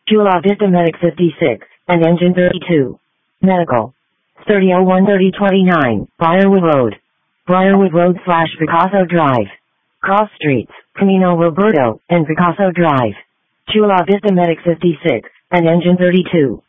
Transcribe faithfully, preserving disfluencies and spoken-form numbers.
Chula Vista Medic fifty-six, and Engine thirty-two. Medical. thirty oh one thirty twenty-nine, Briarwood Road. Briarwood Road slash Picasso Drive. Cross Streets, Camino Roberto, and Picasso Drive. Chula Vista Medic fifty-six, and Engine thirty-two.